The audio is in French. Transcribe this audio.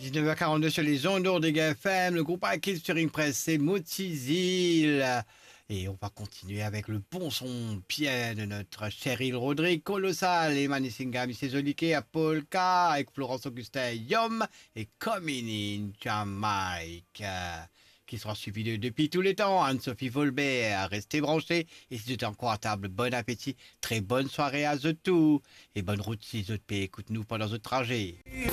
19h42 sur les ondes d'Ordega FM, le groupe Akil Steering Press, c'est Motizil. Et on va continuer avec le bon son pied de notre Cheryl Rodrigue, Colossal, et Manisinga, Missezolike, Apolka, avec Florence Augustin Yom et Coming in Jamaica, qui sera suivi depuis tous les temps. Anne-Sophie Volbert, restez branchés. Et si vous êtes encore à table, bon appétit, très bonne soirée à The Two. Et bonne route si The P écoute-nous pendant ce trajet.